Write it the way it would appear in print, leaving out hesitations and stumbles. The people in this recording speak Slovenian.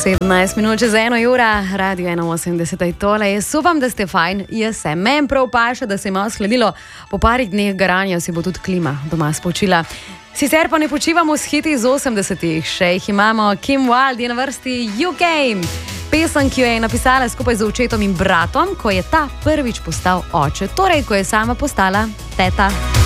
17 minut čez 1 ura, Radio 81, tole. Jaz upam, da ste fajn, jaz sem. Meni prav paše, da se je malo sledilo. Po parih dneh garanja si bo tudi klima doma spočila. Sicer pa ne počivamo s hiti iz 80-ih, še jih imamo. Kim Wilde je na vrsti UK. Pesem, ki jo je napisala skupaj z očetom in bratom, ko je ta prvič postal oče, torej ko je sama postala teta.